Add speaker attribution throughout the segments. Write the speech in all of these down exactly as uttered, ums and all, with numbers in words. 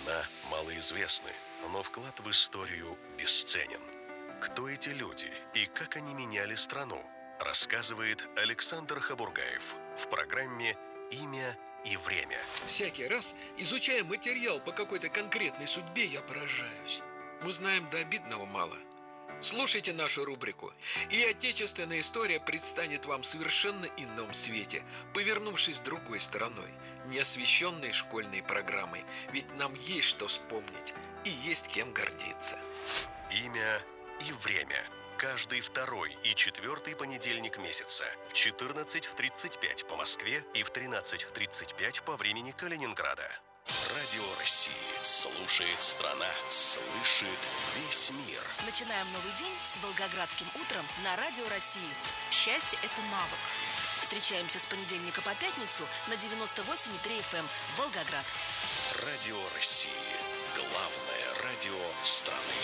Speaker 1: имена малоизвестны, но вклад в историю бесценен. Кто эти люди и как они меняли страну, рассказывает Александр Хабургаев в программе «Имя и время».
Speaker 2: Всякий раз, изучая материал по какой-то конкретной судьбе, я поражаюсь. Мы знаем до обидного мало. Слушайте нашу рубрику, и отечественная история предстанет вам в совершенно ином свете, повернувшись другой стороной, не освещенной школьной программой. Ведь нам есть что вспомнить и есть кем гордиться.
Speaker 1: Имя и время. Каждый второй и четвертый понедельник месяца в четырнадцать тридцать пять по Москве и в тринадцать тридцать пять по времени Калининграда. Радио России. Слушает страна. Слышит весь мир.
Speaker 3: Начинаем новый день с волгоградским утром на Радио России. Счастье – это навык. Встречаемся с понедельника по пятницу на девяносто восемь и три эф эм Волгоград.
Speaker 1: Радио России. Главное радио страны.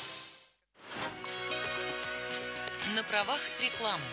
Speaker 3: На правах рекламы.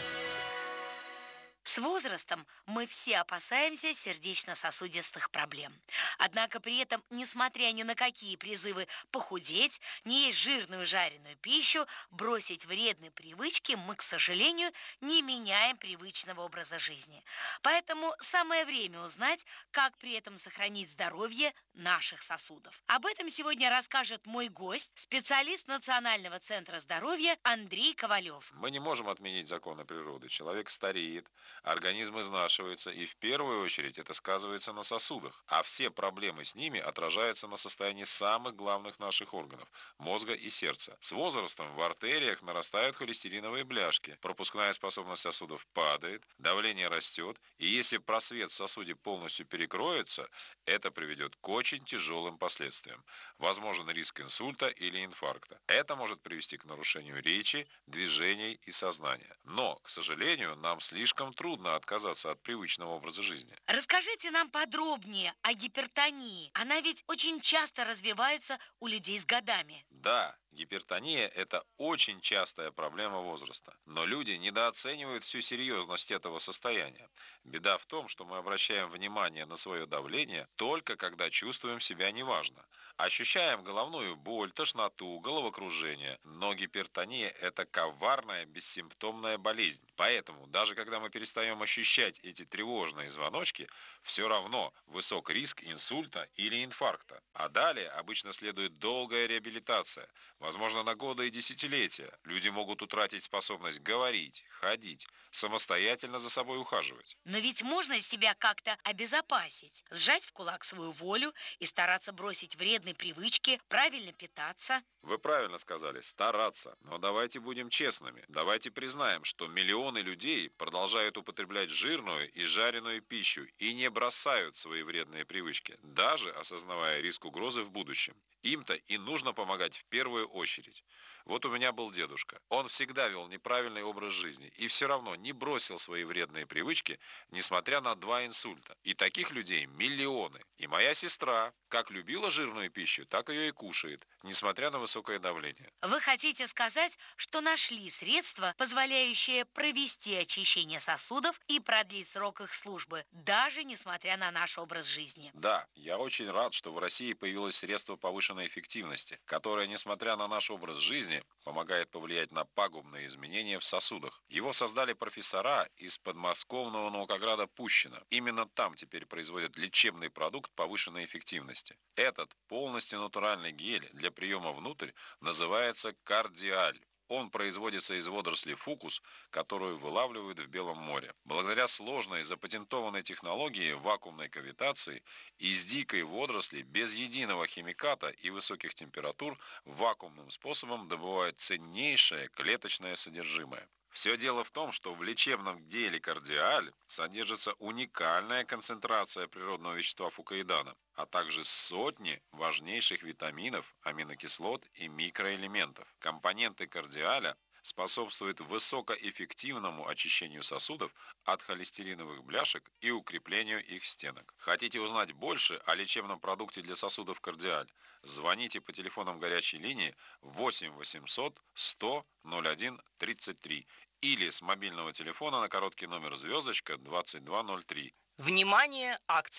Speaker 4: С возрастом мы все опасаемся сердечно-сосудистых проблем. Однако при этом, несмотря ни на какие призывы похудеть, не есть жирную жареную пищу, бросить вредные привычки, мы, к сожалению, не меняем привычного образа жизни. Поэтому самое время узнать, как при этом сохранить здоровье наших сосудов. Об этом сегодня расскажет мой гость, специалист Национального центра здоровья Андрей Ковалев.
Speaker 5: Мы не можем отменить законы природы. Человек стареет, организм изнашивается, и в первую очередь это сказывается на сосудах. А все проблемы с ними отражаются на состоянии самых главных наших органов – мозга и сердца. С возрастом в артериях нарастают холестериновые бляшки, пропускная способность сосудов падает, давление растет, и если просвет в сосуде полностью перекроется, это приведет к очень тяжелым последствиям. Возможен риск инсульта или инфаркта. Это может привести к нарушению речи, движений и сознания. Но, к сожалению, нам слишком трудно отказаться от привычного образа жизни.
Speaker 4: Расскажите нам подробнее о гипертонии. Она ведь очень часто развивается у людей с годами.
Speaker 5: Да, гипертония – это очень частая проблема возраста. Но люди недооценивают всю серьезность этого состояния. Беда в том, что мы обращаем внимание на свое давление только когда чувствуем себя неважно. Ощущаем головную боль, тошноту, головокружение. Но гипертония – это коварная, бессимптомная болезнь. Поэтому, даже когда мы перестаем ощущать эти тревожные звоночки, все равно высок риск инсульта или инфаркта. А далее обычно следует долгая реабилитация, возможно, на годы и десятилетия. Люди могут утратить способность говорить, ходить, самостоятельно за собой ухаживать.
Speaker 4: Но ведь можно себя как-то обезопасить, сжать в кулак свою волю и стараться бросить вредные привычки, правильно питаться.
Speaker 5: Вы правильно сказали, стараться. Но давайте будем честными. Давайте признаем, что миллионы людей продолжают употреблять жирную и жареную пищу и не бросают свои вредные привычки, даже осознавая риск угрозы в будущем. Им-то и нужно помогать в первую очередь. Вот у меня был дедушка. Он всегда вел неправильный образ жизни и все равно не бросил свои вредные привычки, несмотря на два инсульта. И таких людей миллионы. И моя сестра как любила жирную пищу, так ее и кушает, несмотря на высокое давление.
Speaker 4: Вы хотите сказать, что нашли средства, позволяющие провести очищение сосудов и продлить срок их службы, даже несмотря на наш образ жизни?
Speaker 5: Да, я очень рад, что в России появилось средство повышенной эффективности, которое, несмотря на наш образ жизни, помогает повлиять на пагубные изменения в сосудах. Его создали профессора из подмосковного Наукограда Пущино. Именно там теперь производят лечебный продукт повышенной эффективности. Этот полностью натуральный гель для приема внутрь называется кардиаль. Он производится из водорослей фукус, которую вылавливают в Белом море. Благодаря сложной запатентованной технологии вакуумной кавитации из дикой водоросли без единого химиката и высоких температур вакуумным способом добывают ценнейшее клеточное содержимое. Все дело в том, что в лечебном геле кардиаль содержится уникальная концентрация природного вещества фукоидана, а также сотни важнейших витаминов, аминокислот и микроэлементов. Компоненты кардиаля способствуют высокоэффективному очищению сосудов от холестериновых бляшек и укреплению их стенок. Хотите узнать больше о лечебном продукте для сосудов кардиаль? Звоните по телефонам горячей линии восемь восемьсот сто ноль один тридцать три или с мобильного телефона на короткий номер звездочка двадцать два ноль три.
Speaker 6: Внимание, акция!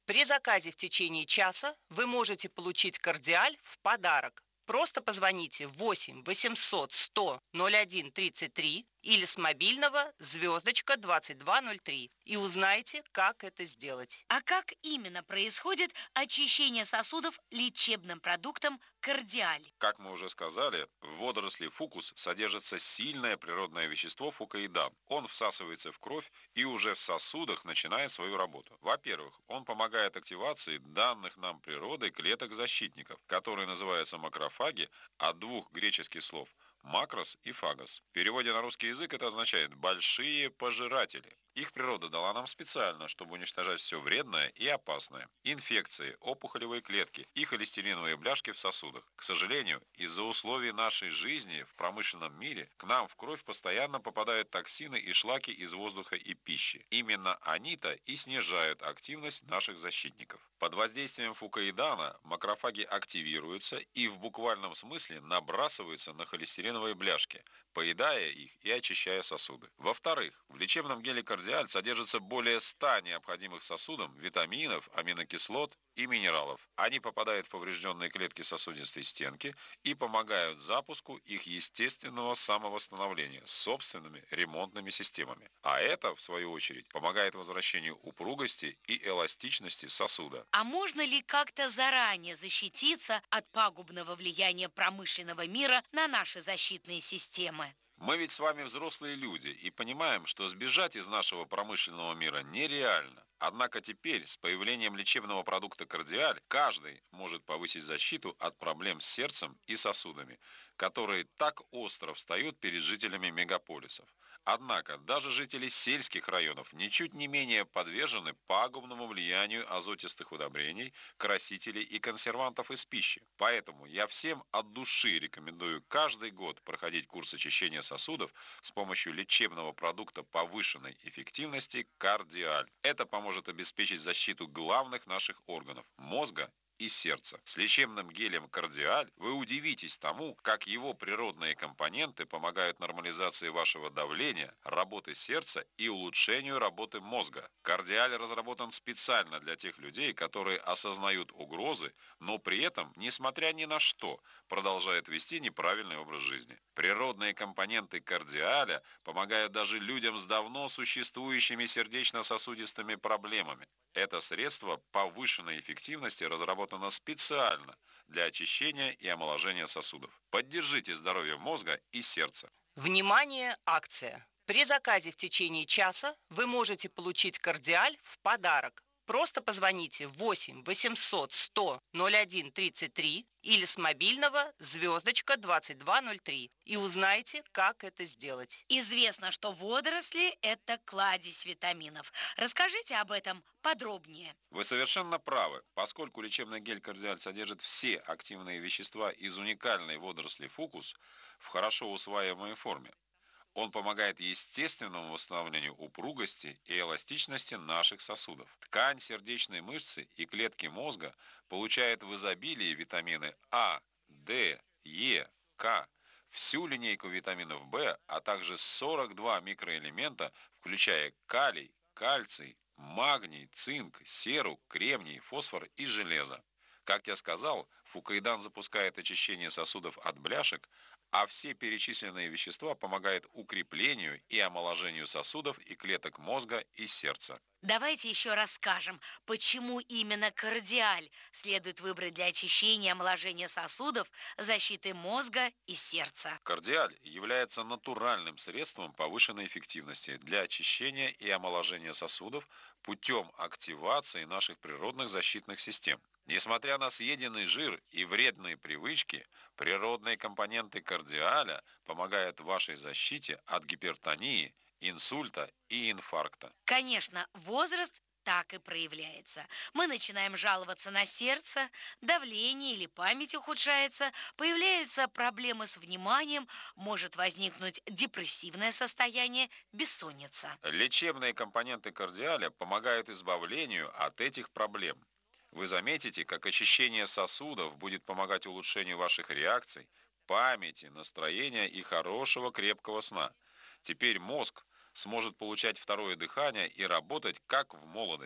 Speaker 6: При заказе в течение часа вы можете получить «Кардиаль» в подарок. Просто позвоните восемь восемьсот сто ноль один тридцать три или с мобильного звездочка двадцать два ноль три и узнайте, как это сделать.
Speaker 4: А как именно происходит очищение сосудов лечебным продуктом «Кардиаль»?
Speaker 5: Как мы уже сказали, в водоросли фукус содержится сильное природное вещество фукоидан. Он всасывается в кровь и уже в сосудах начинает свою работу. Во-первых, он помогает активации данных нам природой клеток-защитников, которые называются макрофаги, от двух греческих слов «макрос» и «фагос». В переводе на русский язык это означает «большие пожиратели». Их природа дала нам специально, чтобы уничтожать все вредное и опасное. Инфекции, опухолевые клетки и холестериновые бляшки в сосудах. К сожалению, из-за условий нашей жизни в промышленном мире к нам в кровь постоянно попадают токсины и шлаки из воздуха и пищи. Именно они-то и снижают активность наших защитников. Под воздействием фукоидана макрофаги активируются и в буквальном смысле набрасываются на холестериновые бляшки, поедая их и очищая сосуды. Во-вторых, в лечебном геле «Кардиаль» содержится более ста необходимых сосудам витаминов, аминокислот и минералов. Они попадают в поврежденные клетки сосудистой стенки и помогают запуску их естественного самовосстановления собственными ремонтными системами. А это, в свою очередь, помогает возвращению упругости и эластичности сосуда.
Speaker 4: А можно ли как-то заранее защититься от пагубного влияния промышленного мира на наши защитные системы?
Speaker 5: Мы ведь с вами взрослые люди и понимаем, что сбежать из нашего промышленного мира нереально. Однако теперь, с появлением лечебного продукта «Кардиаль», каждый может повысить защиту от проблем с сердцем и сосудами, которые так остро встают перед жителями мегаполисов. Однако даже жители сельских районов ничуть не менее подвержены пагубному влиянию азотистых удобрений, красителей и консервантов из пищи. Поэтому я всем от души рекомендую каждый год проходить курс очищения сосудов с помощью лечебного продукта повышенной эффективности «Кардиаль». Это поможет обеспечить защиту главных наших органов – мозга и сердца. С лечебным гелем «Кардиаль» вы удивитесь тому, как его природные компоненты помогают нормализации вашего давления, работы сердца и улучшению работы мозга. «Кардиаль» разработан специально для тех людей, которые осознают угрозы, но при этом, несмотря ни на что, продолжают вести неправильный образ жизни. Природные компоненты «Кардиаля» помогают даже людям с давно существующими сердечно-сосудистыми проблемами. Это средство повышенной эффективности разработано специально для очищения и омоложения сосудов. Поддержите здоровье мозга и сердца.
Speaker 6: Внимание, акция! При заказе в течение часа вы можете получить «Кардиаль» в подарок. Просто позвоните восемь восемьсот сто ноль один тридцать три или с мобильного звездочка двадцать два ноль три и узнайте, как это сделать.
Speaker 4: Известно, что водоросли – это кладезь витаминов. Расскажите об этом подробнее.
Speaker 5: Вы совершенно правы, поскольку лечебный гель «Кардиаль» содержит все активные вещества из уникальной водоросли фукус в хорошо усваиваемой форме. Он помогает естественному восстановлению упругости и эластичности наших сосудов. Ткань сердечной мышцы и клетки мозга получают в изобилии витамины А, Д, Е, К, всю линейку витаминов В, а также сорок два микроэлемента, включая калий, кальций, магний, цинк, серу, кремний, фосфор и железо. Как я сказал, фукоидан запускает очищение сосудов от бляшек, а все перечисленные вещества помогают укреплению и омоложению сосудов и клеток мозга и сердца.
Speaker 4: Давайте еще расскажем, почему именно «Кардиаль» следует выбрать для очищения и омоложения сосудов, защиты мозга и сердца.
Speaker 5: «Кардиаль» является натуральным средством повышенной эффективности для очищения и омоложения сосудов путем активации наших природных защитных систем. Несмотря на съеденный жир и вредные привычки, природные компоненты «Кардиаля» помогают вашей защите от гипертонии, инсульта и инфаркта.
Speaker 4: Конечно, возраст так и проявляется. Мы начинаем жаловаться на сердце, давление или память ухудшается, появляются проблемы с вниманием, может возникнуть депрессивное состояние, бессонница.
Speaker 5: Лечебные компоненты «Кардиаля» помогают избавлению от этих проблем. Вы заметите, как очищение сосудов будет помогать улучшению ваших реакций, памяти, настроения и хорошего крепкого сна. Теперь мозг сможет получать второе дыхание и работать как в молодости.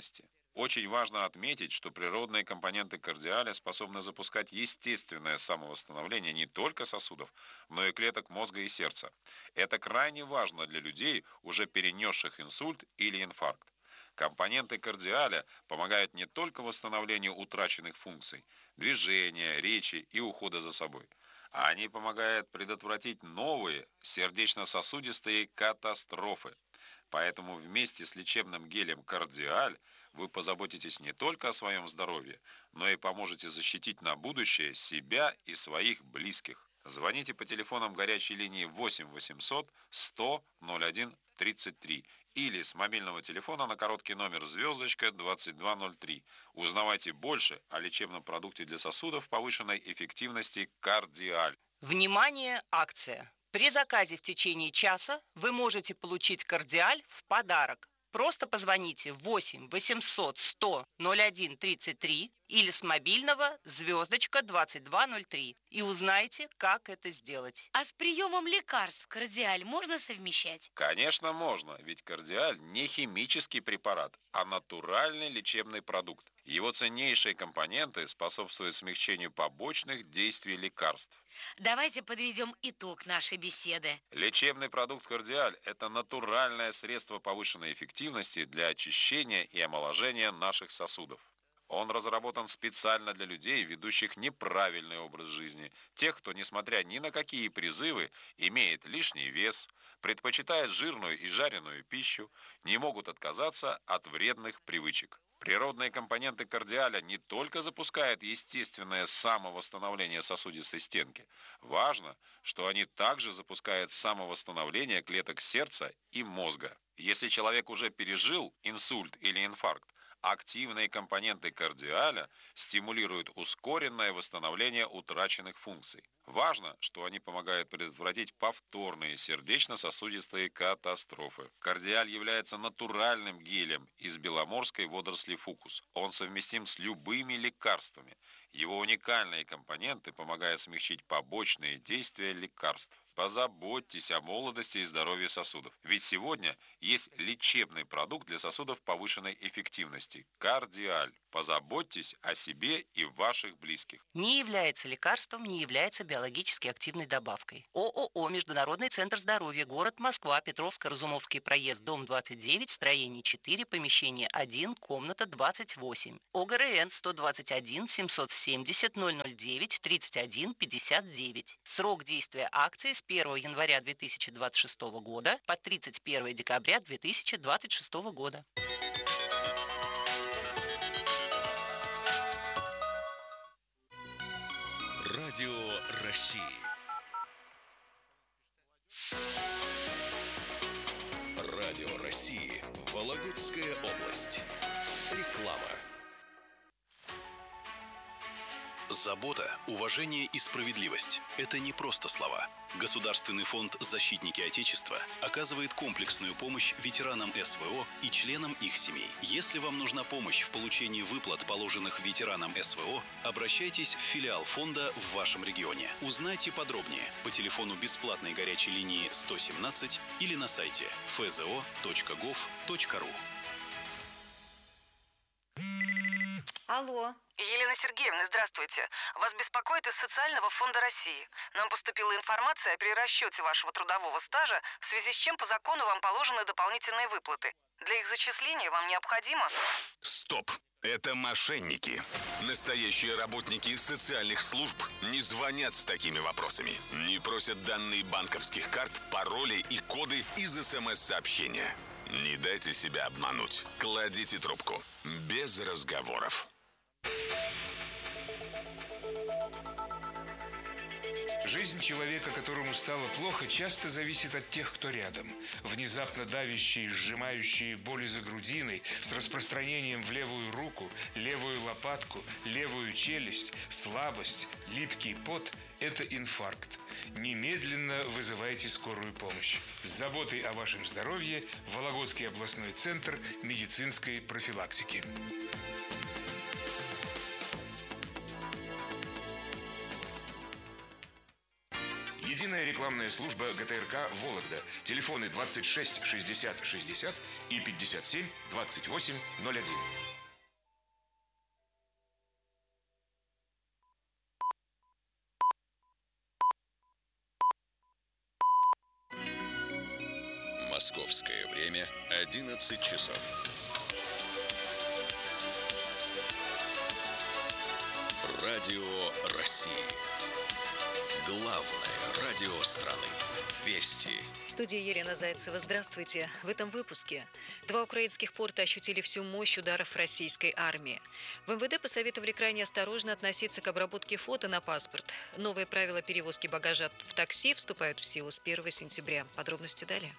Speaker 5: Очень важно отметить, что природные компоненты кардиаля способны запускать естественное самовосстановление не только сосудов, но и клеток мозга и сердца. Это крайне важно для людей, уже перенесших инсульт или инфаркт. Компоненты кардиаля помогают не только восстановлению утраченных функций, движения, речи и ухода за собой, а они помогают предотвратить новые сердечно-сосудистые катастрофы. Поэтому вместе с лечебным гелем «Кардиаль» вы позаботитесь не только о своем здоровье, но и поможете защитить на будущее себя и своих близких. Звоните по телефонам горячей линии восемь восемьсот сто ноль один тридцать три или с мобильного телефона на короткий номер звездочка двадцать два ноль три. Узнавайте больше о лечебном продукте для сосудов повышенной эффективности «Кардиаль».
Speaker 6: Внимание, акция! При заказе в течение часа вы можете получить «Кардиаль» в подарок. Просто позвоните восемь восемьсот сто ноль один тридцать три или с мобильного звездочка двадцать два ноль три и узнайте, как это сделать.
Speaker 4: А с приемом лекарств «Кардиаль» можно совмещать?
Speaker 5: Конечно, можно, ведь «Кардиаль» не химический препарат, а натуральный лечебный продукт. Его ценнейшие компоненты способствуют смягчению побочных действий лекарств.
Speaker 4: Давайте подведем итог нашей беседы.
Speaker 5: Лечебный продукт «Кардиаль» – это натуральное средство повышенной эффективности для очищения и омоложения наших сосудов. Он разработан специально для людей, ведущих неправильный образ жизни, тех, кто, несмотря ни на какие призывы, имеет лишний вес, предпочитает жирную и жареную пищу, не могут отказаться от вредных привычек. Природные компоненты «Кардиаля» не только запускают естественное самовосстановление сосудистой стенки. Важно, что они также запускают самовосстановление клеток сердца и мозга. Если человек уже пережил инсульт или инфаркт, активные компоненты «Кардиаля» стимулируют ускоренное восстановление утраченных функций. Важно, что они помогают предотвратить повторные сердечно-сосудистые катастрофы. «Кардиаль» является натуральным гелем из беломорской водоросли фукус. Он совместим с любыми лекарствами. Его уникальные компоненты помогают смягчить побочные действия лекарств. Позаботьтесь о молодости и здоровье сосудов. Ведь сегодня есть лечебный продукт для сосудов повышенной эффективности – «Кардиаль». Позаботьтесь о себе и ваших близких.
Speaker 6: Не является лекарством, не является биологически активной добавкой. ООО «Международный центр здоровья», город Москва, Петровско-Разумовский проезд, дом двадцать девять, строение четыре, помещение один, комната двадцать восемь. ОГРН сто двадцать один семьсот семьдесят ноль ноль девять тридцать один пятьдесят девять. Срок действия акции с первого января две тысячи двадцать шестого года по тридцать первое декабря две тысячи двадцать шестого года.
Speaker 1: Радио России. Радио России. Вологодская область. Реклама.
Speaker 7: Забота, уважение и справедливость – это не просто слова. Государственный фонд «Защитники Отечества» оказывает комплексную помощь ветеранам эс вэ о и членам их семей. Если вам нужна помощь в получении выплат, положенных ветеранам эс вэ о, обращайтесь в филиал фонда в вашем регионе. Узнайте подробнее по телефону бесплатной горячей линии сто семнадцать или на сайте эф зэ о точка гов точка ру.
Speaker 8: Алло.
Speaker 9: Елена Сергеевна, здравствуйте. Вас беспокоит из Социального фонда России. Нам поступила информация о перерасчете вашего трудового стажа, в связи с чем по закону вам положены дополнительные выплаты. Для их зачисления вам необходимо...
Speaker 10: Стоп! Это мошенники. Настоящие работники социальных служб не звонят с такими вопросами. Не просят данные банковских карт, пароли и коды из эс эм эс-сообщения. Не дайте себя обмануть. Кладите трубку. Без разговоров.
Speaker 11: Жизнь человека, которому стало плохо, часто зависит от тех, кто рядом. Внезапно давящие, сжимающие боли за грудиной, с распространением в левую руку, левую лопатку, левую челюсть, слабость, липкий пот – это инфаркт. Немедленно вызывайте скорую помощь. С заботой о вашем здоровье Вологодский областной центр медицинской профилактики. Единая рекламная служба гэ тэ эр ка «Вологда». Телефоны двадцать шесть шестьдесят шестьдесят и пятьдесят семь двадцать восемь ноль один.
Speaker 10: Московское время одиннадцать часов. Радио России. Главное радио страны. Вести.
Speaker 12: В студии Елена Зайцева. Здравствуйте. В этом выпуске. Два украинских порта ощутили всю мощь ударов российской армии. В эм вэ дэ посоветовали крайне осторожно относиться к обработке фото на паспорт. Новые правила перевозки багажа в такси вступают в силу с первого сентября. Подробности далее.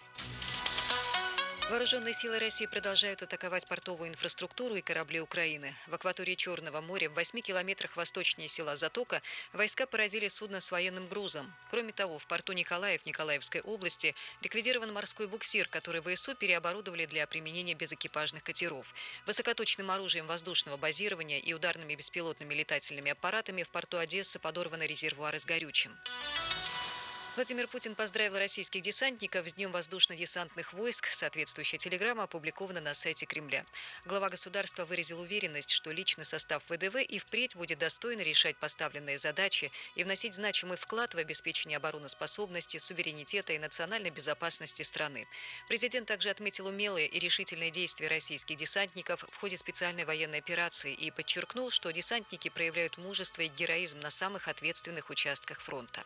Speaker 12: Вооруженные силы России продолжают атаковать портовую инфраструктуру и корабли Украины. В акватории Черного моря, в восьми километрах восточнее села Затока, войска поразили судно с военным грузом. Кроме того, в порту Николаев Николаевской области ликвидирован морской буксир, который вэ эс у переоборудовали для применения безэкипажных катеров. Высокоточным оружием воздушного базирования и ударными беспилотными летательными аппаратами в порту Одессы подорваны резервуары с горючим. Владимир Путин поздравил российских десантников с Днем воздушно-десантных войск. Соответствующая телеграмма опубликована на сайте Кремля. Глава государства выразил уверенность, что личный состав вэ дэ вэ и впредь будет достойно решать поставленные задачи и вносить значимый вклад в обеспечение обороноспособности, суверенитета и национальной безопасности страны. Президент также отметил умелые и решительные действия российских десантников в ходе специальной военной операции и подчеркнул, что десантники проявляют мужество и героизм на самых ответственных участках фронта.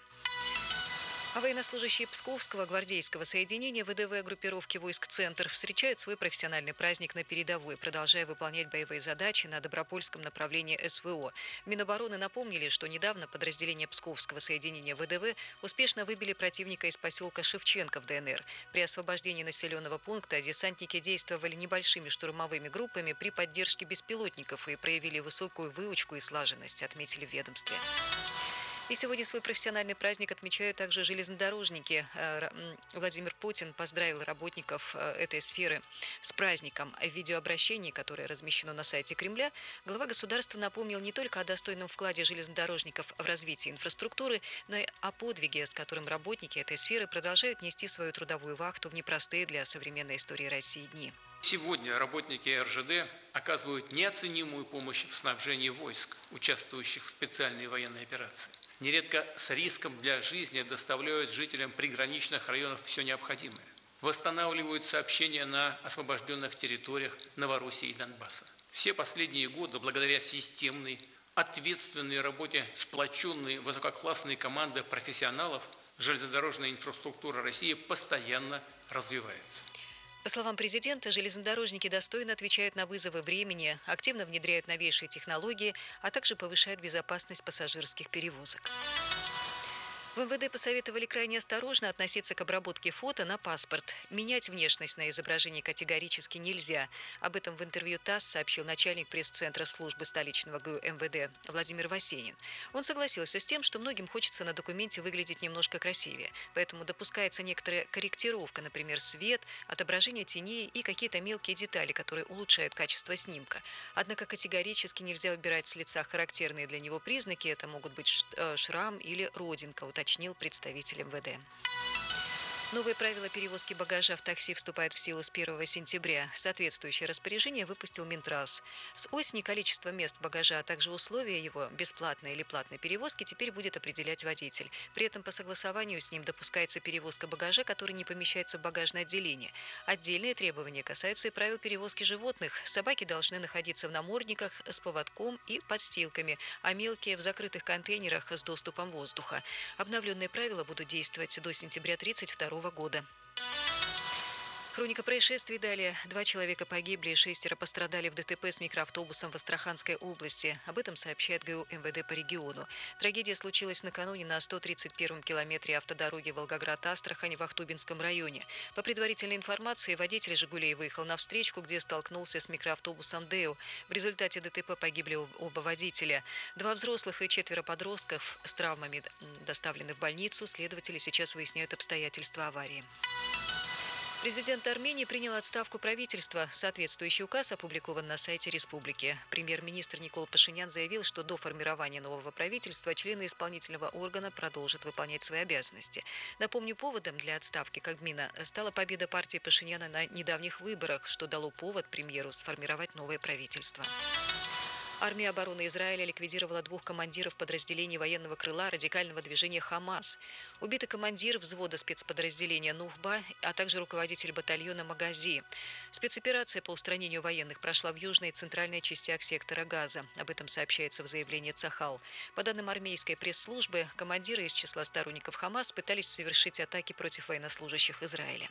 Speaker 12: А военнослужащие Псковского гвардейского соединения вэ дэ вэ группировки войск «Центр» встречают свой профессиональный праздник на передовой, продолжая выполнять боевые задачи на Добропольском направлении эс вэ о. Минобороны напомнили, что недавно подразделения Псковского соединения вэ дэ вэ успешно выбили противника из поселка Шевченко в дэ эн эр. При освобождении населенного пункта десантники действовали небольшими штурмовыми группами при поддержке беспилотников и проявили высокую выучку и слаженность, отметили в ведомстве. И сегодня свой профессиональный праздник отмечают также железнодорожники. Владимир Путин поздравил работников этой сферы с праздником. В видеообращении, которое размещено на сайте Кремля, глава государства напомнил не только о достойном вкладе железнодорожников в развитие инфраструктуры, но и о подвиге, с которым работники этой сферы продолжают нести свою трудовую вахту в непростые для современной истории России дни.
Speaker 13: Сегодня работники эр жэ дэ оказывают неоценимую помощь в снабжении войск, участвующих в специальной военной операции. Нередко с риском для жизни доставляют жителям приграничных районов все необходимое. Восстанавливают сообщения на освобожденных территориях Новороссии и Донбасса. Все последние годы, благодаря системной, ответственной работе сплоченной высококлассной команды профессионалов, железнодорожная инфраструктура России постоянно развивается.
Speaker 12: По словам президента, железнодорожники достойно отвечают на вызовы времени, активно внедряют новейшие технологии, а также повышают безопасность пассажирских перевозок. В эм вэ дэ посоветовали крайне осторожно относиться к обработке фото на паспорт. Менять внешность на изображении категорически нельзя. Об этом в интервью ТАСС сообщил начальник пресс-центра службы столичного гэ у эм вэ дэ Владимир Васенин. Он согласился с тем, что многим хочется на документе выглядеть немножко красивее. Поэтому допускается некоторая корректировка, например, свет, отображение теней и какие-то мелкие детали, которые улучшают качество снимка. Однако категорически нельзя убирать с лица характерные для него признаки. Это могут быть шрам или родинка, уточнил представитель эм вэ дэ. Новые правила перевозки багажа в такси вступают в силу с первого сентября. Соответствующее распоряжение выпустил Минтранс. С осени количество мест багажа, а также условия его бесплатной или платной перевозки теперь будет определять водитель. При этом по согласованию с ним допускается перевозка багажа, который не помещается в багажное отделение. Отдельные требования касаются и правил перевозки животных. Собаки должны находиться в намордниках с поводком и подстилками, а мелкие в закрытых контейнерах с доступом воздуха. Обновленные правила будут действовать до сентября тридцать второго года. Хроника происшествий далее. Два человека погибли и шестеро пострадали в дэ тэ пэ с микроавтобусом в Астраханской области. Об этом сообщает гэ у эм вэ дэ по региону. Трагедия случилась накануне на сто тридцать первом километре автодороги Волгоград-Астрахань в Ахтубинском районе. По предварительной информации, водитель «Жигулей» выехал на встречку, где столкнулся с микроавтобусом «Део». В результате дэ тэ пэ погибли оба водителя. Два взрослых и четверо подростков с травмами доставлены в больницу. Следователи сейчас выясняют обстоятельства аварии. Президент Армении принял отставку правительства. Соответствующий указ опубликован на сайте республики. Премьер-министр Никол Пашинян заявил, что до формирования нового правительства члены исполнительного органа продолжат выполнять свои обязанности. Напомню, поводом для отставки Кабмина стала победа партии Пашиняна на недавних выборах, что дало повод премьеру сформировать новое правительство. Армия обороны Израиля ликвидировала двух командиров подразделений военного крыла радикального движения «Хамас». Убиты командир взвода спецподразделения «Нухба», а также руководитель батальона «Магази». Спецоперация по устранению военных прошла в южной и центральной частях сектора Газа. Об этом сообщается в заявлении Цахал. По данным армейской пресс-службы, командиры из числа сторонников «Хамас» пытались совершить атаки против военнослужащих Израиля.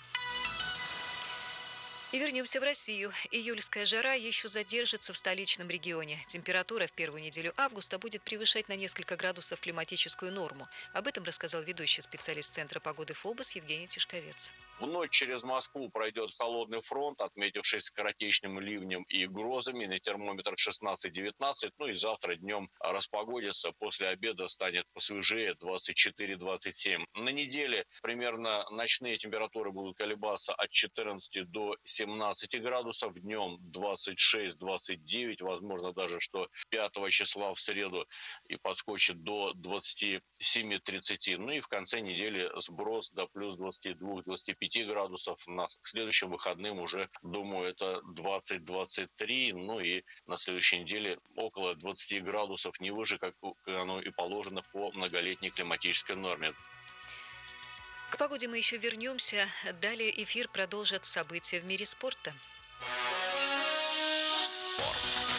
Speaker 12: И вернемся в Россию. Июльская жара еще задержится в столичном регионе. Температура в первую неделю августа будет превышать на несколько градусов климатическую норму. Об этом рассказал ведущий специалист Центра погоды ФОБОС Евгений Тишковец.
Speaker 14: В ночь через Москву пройдет холодный фронт, отметившись скоротечным ливнем и грозами. На термометр шестнадцать-девятнадцать. Ну и завтра днем распогодится. После обеда станет посвежее двадцать четыре - двадцать семь. На неделе примерно ночные температуры будут колебаться от четырнадцати до семнадцати градусов. Днем двадцать шесть - двадцать девять. Возможно даже, что пятого числа в среду и подскочит до двадцати семи - тридцати. Ну и в конце недели сброс до плюс двадцати двух - двадцати пяти градусов. На следующим выходным уже, думаю, это двадцать - двадцать три. Ну и на следующей неделе около двадцати градусов, не выше, как оно и положено по многолетней климатической норме.
Speaker 12: К погоде мы еще вернемся. Далее эфир продолжат события в мире спорта.
Speaker 10: Спорт.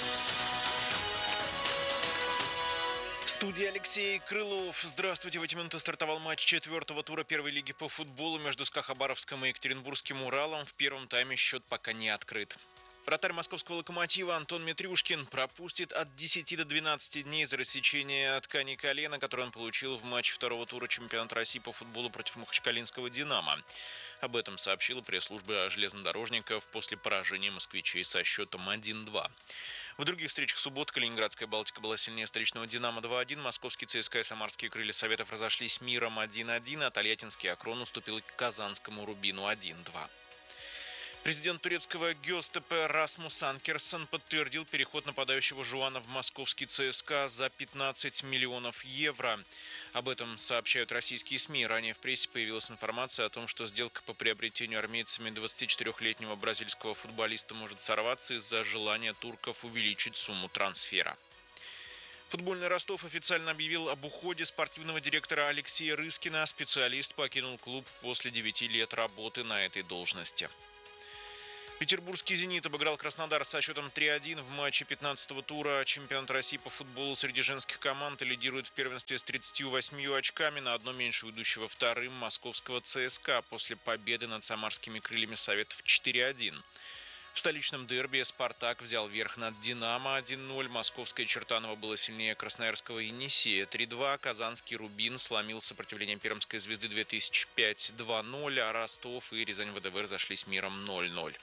Speaker 15: В студии Алексей Крылов. Здравствуйте. В эти минуты стартовал матч четвертого тура первой лиги по футболу между СКА Хабаровском и Екатеринбургским Уралом. В первом тайме счет пока не открыт. Вратарь московского «Локомотива» Антон Митрюшкин пропустит от десяти до двенадцати дней за рассечение ткани колена, которое он получил в матче второго тура чемпионата России по футболу против махачкалинского «Динамо». Об этом сообщила пресс-служба железнодорожников после поражения москвичей со счетом один-два. В других встречах субботы Калининградская «Балтика» была сильнее столичного «Динамо» два-один, московский ЦСКА и самарские «Крылья Советов» разошлись миром один-один, а тольяттинский «Акрон» уступил казанскому «Рубину» один-два. Президент турецкого Göztepe Расмус Анкерсон подтвердил переход нападающего Жуана в московский ЦСКА за пятнадцать миллионов евро. Об этом сообщают российские СМИ. Ранее в прессе появилась информация о том, что сделка по приобретению армейцами двадцатичетырёхлетнего бразильского футболиста может сорваться из-за желания турков увеличить сумму трансфера. Футбольный Ростов официально объявил об уходе спортивного директора Алексея Рыскина. Специалист покинул клуб после девяти лет работы на этой должности. Петербургский «Зенит» обыграл Краснодар со счетом три-один в матче пятнадцатого тура чемпионата России по футболу среди женских команд и лидирует в первенстве с тридцатью восьмью очками, на одно меньше уйдущего вторым московского ЦСКА после победы над самарскими «Крыльями Советов» четыре-один. В столичном дерби «Спартак» взял верх над «Динамо» один-ноль, московское «Чертаново» было сильнее красноярского «Енисея» три-два, казанский «Рубин» сломил сопротивление пермской «Звезды» две тысячи пять два-ноль, а Ростов и Рязань ВДВ разошлись миром ноль-ноль.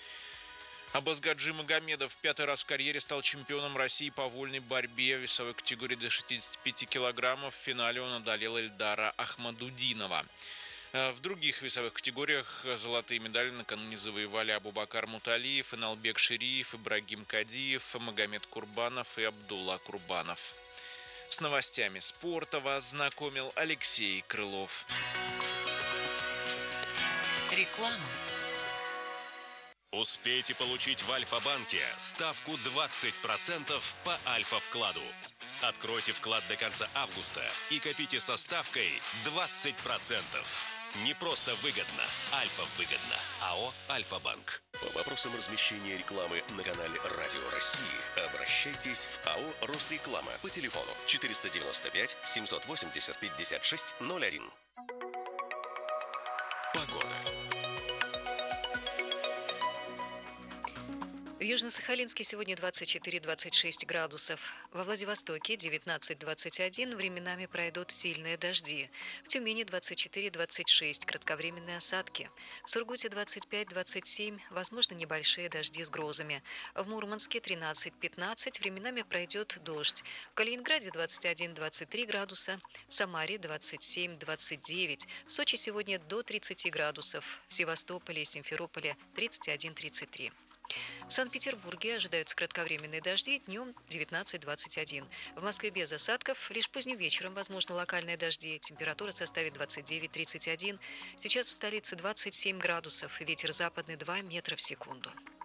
Speaker 15: Абазгаджи Магомедов пятый раз в карьере стал чемпионом России по вольной борьбе в весовой категории до шестидесяти пяти килограммов. В финале он одолел Эльдара Ахмадудинова. В других весовых категориях золотые медали накануне завоевали Абубакар Муталиев, Иналбек Шириев, Ибрагим Кадиев, Магомед Курбанов и Абдулла Курбанов. С новостями спорта вас знакомил Алексей Крылов.
Speaker 3: Реклама.
Speaker 10: Успейте получить в Альфа-банке ставку двадцать процентов по Альфа-вкладу. Откройте вклад до конца августа и копите со ставкой двадцать процентов. Не просто выгодно, Альфа-выгодно. АО «Альфа-банк».
Speaker 1: По вопросам размещения рекламы на канале «Радио России» обращайтесь в АО «Росреклама» по телефону четыреста девяносто пять семьсот восемьдесят пятьдесят шесть ноль один. Погода.
Speaker 12: В Южно-Сахалинске сегодня двадцать четыре - двадцать шесть градусов. Во Владивостоке девятнадцать - двадцать один, временами пройдут сильные дожди. В Тюмени двадцать четыре - двадцать шесть, кратковременные осадки. В Сургуте двадцать пять - двадцать семь, возможно небольшие дожди с грозами. В Мурманске тринадцать - пятнадцать, временами пройдет дождь. В Калининграде двадцать один - двадцать три градуса, в Самаре двадцать семь - двадцать девять, в Сочи сегодня до тридцати градусов, в Севастополе и Симферополе тридцать один - тридцать три. В Санкт-Петербурге ожидаются кратковременные дожди, днем девятнадцать - двадцать один. В Москве без осадков, лишь поздним вечером возможны локальные дожди. Температура составит двадцать девять - тридцать один. Сейчас в столице двадцать семь градусов, ветер западный два метра в секунду.